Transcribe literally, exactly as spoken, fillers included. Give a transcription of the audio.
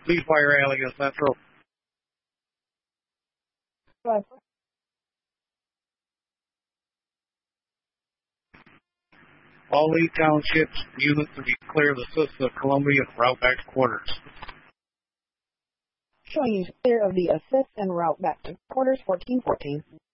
Please fire Allegan Central. Five. All Lee Townships units to be clear of the Assist of Columbia route back to quarters. Showing you clear of the assist and route back to quarters fourteen fourteen.